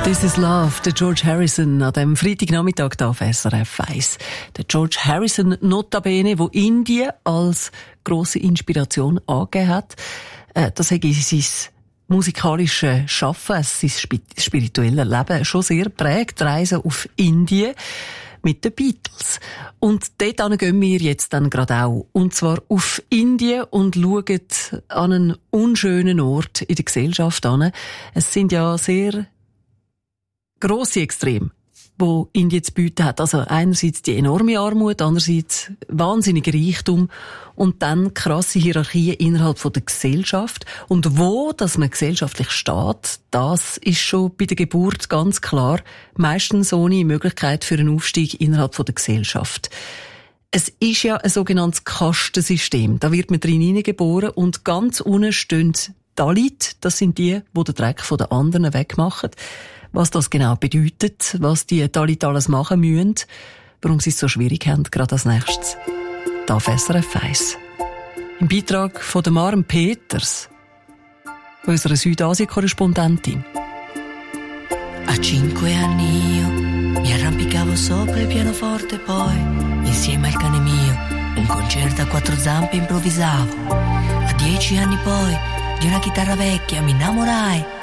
This is Love, der George Harrison an dem Freitagnachmittag da auf SRF 1. Der George Harrison notabene, wo Indien als grosse Inspiration angegeben hat. Das hat sein musikalische Schaffen, sein spirituelles Leben schon sehr geprägt. Reisen auf Indien mit den Beatles. Und dort gehen wir jetzt dann gerade auch. Und zwar auf Indien und schauen an einen unschönen Ort in der Gesellschaft an. Es sind ja sehr grosse Extreme, wo Indien zu bieten hat. Also einerseits die enorme Armut, andererseits wahnsinniger Reichtum und dann krasse Hierarchien innerhalb von der Gesellschaft. Und wo, dass man gesellschaftlich steht, das ist schon bei der Geburt ganz klar. Meistens ohne Möglichkeit für einen Aufstieg innerhalb von der Gesellschaft. Es ist ja ein sogenanntes Kastensystem. Da wird man drin hineingeboren und ganz unten stehen Dalit. Das sind die den Dreck von den anderen wegmachen. Was das genau bedeutet, was die Dalit alles machen müssen, warum sie es so schwierig haben, gerade als nächstes. Da auf SRF 1. Im Beitrag von der Maren Peters, unserer Südasien-Korrespondentin. A 5 anni io mi arrampicavo sopra il pianoforte, poi insieme al cane mio un concerto a 4 zampe improvvisavo. A 10 anni poi di una chitarra vecchia mi innamorai.